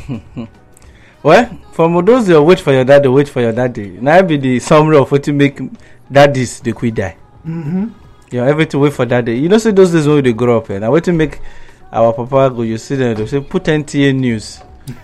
Well, from those you wait for your daddy. Now be the summary of what you make daddies they quit die. Yeah, everything wait for daddy. You know, see those days when they grow up, and I wait to make our papa go. You see them, they say put NTA news.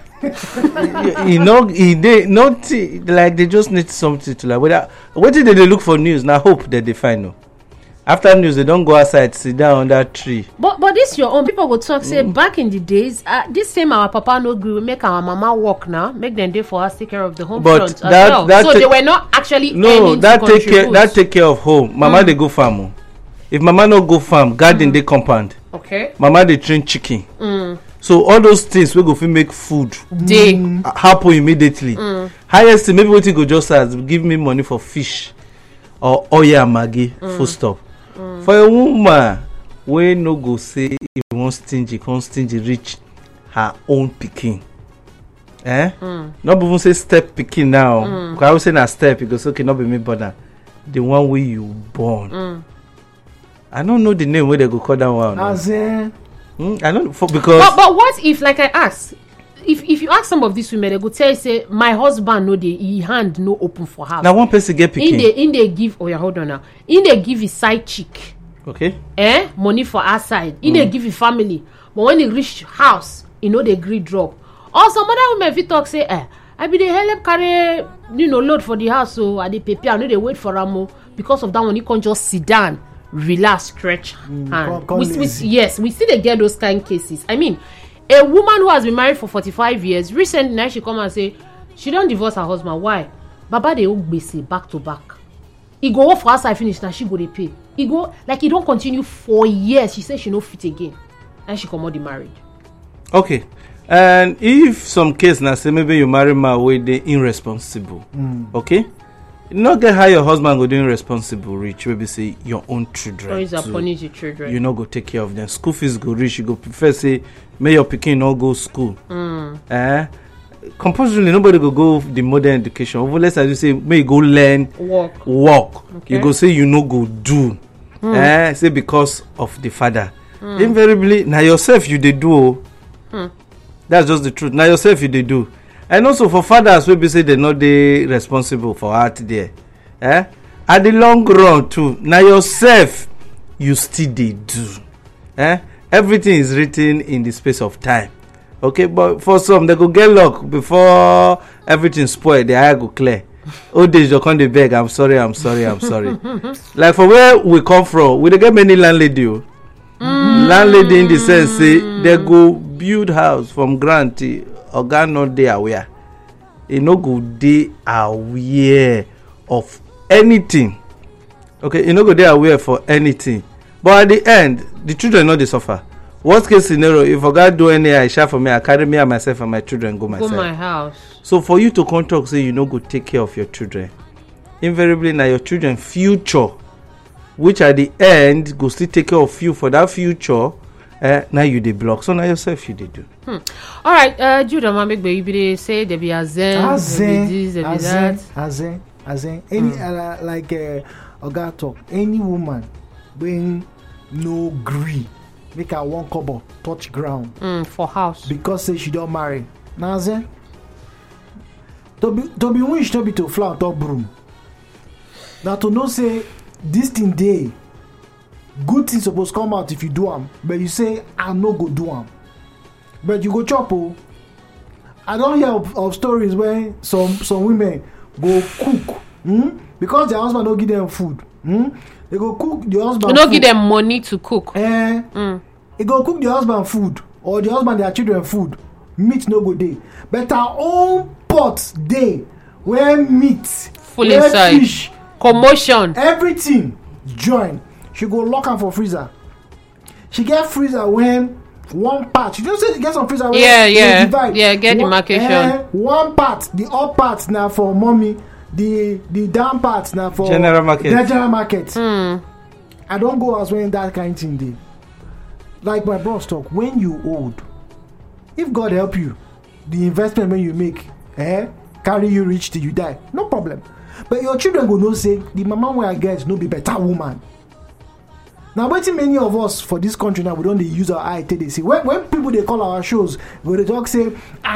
You know, they not like they just need something to like. What did they look for news? Now hope that they find no. After news, they don't go outside, sit down on that tree. But this your own. People go talk say back in the days, this same our papa no agree. Make our mama work now. Make them day for us take care of the home front as well. So they were not actually earning that to take contribute. care. That take care of home. Mama they go farm. If mama no go farm, garden they compound. Okay. Mama they train chicken. So all those things we go fit make food happen immediately. Highest maybe what you go just as give me money for fish or oil and maggi full stop. For a woman we no go say if you want stingy, can't stingy reach her own pikin. Not even say step pikin now. Because I was saying a step because okay, not be me bother. The one way you born. I don't know the name where they go call that one. I don't because. But what if, like I asked, if you ask some of these women, they go tell you say my husband no he hand no open for house. Now one person get picking. In they give hold on now. In they give his side chick. Okay. Money for our side. In they give his family. But when they reach house, they agree drop. Or some other women if you talk say I be the help carry load for the house so I dey prepare. I know they wait for Ramo because of that one. You can't just sit down. Relax, stretch hand. We see they get those kind of cases. I mean, a woman who has been married for 45 years recently now she come and say she don't divorce her husband. Why? Baba they owe gbese back to back. He go off for us. I finish now. She go they pay. He go like he don't continue for years. She says she no fit again, and she come out the marriage. Okay, and if some case now say maybe you marry my way they irresponsible. Okay. Not get how your husband go doing responsible reach maybe say your own children. Or is punish your children. You not go take care of them. School fees go reach. You go prefer say may your pikin not go school. Compulsorily nobody go the modern education. Over less as you say may you go learn work. Okay. You go say you no go do. Say because of the father. Invariably now yourself you they do. That's just the truth. Now yourself you they do. And also for fathers we be say they not they responsible for heart there. At the long run too. Now yourself you still they do. Everything is written in the space of time. Okay, but for some they go get luck before everything spoil. The eye go clear. Old days you come they beg. I'm sorry. Like for where we come from, we dey get many landlady. Landlady in the sense say they go build house from grant. Oga not dey aware. He no go dey aware of anything. Okay, he no go dey aware for anything. But at the end, the children no dey suffer. Worst case scenario, if Oga do any I share for me, I carry me and myself and my children go myself. Go my house. So for you to come talk say you no go take care of your children, invariably now your children future, which at the end go still take care of you for that future. Now you dey block, so now yourself you dey do. All right, Judah, my big baby, they say there be a zen, there be this, there be that. Any like Oga talk, any woman when no gree make her one kobo touch ground for house because say she don't marry. Now zen to be wish to be to fly on top broom. Now to know say this thing day. Good things supposed come out if you do them, but you say I no go do them. But you go chop. I don't hear of stories where some women go cook because their husband don't give them food. They go cook the husband. You don't give them money to cook. They go cook the husband food or the husband their children food. Meat no go day, but our own pot day where meat, full inside, fish, commotion, everything join. She go lock am for freezer. She get freezer when one part. You don't say get some freezer when divide. Get demarcation. One part, the up part now for mommy, the down part now for general market. I don't go as when that kind of thing dey. Like my bros talk, when you old, if God help you, the investment when you make, carry you reach till you die, no problem. But your children go know say the mama wey I get no be better woman. Now, waiting many of us for this country now, we don't use our eye till they see. When people they call our shows, we they talk say,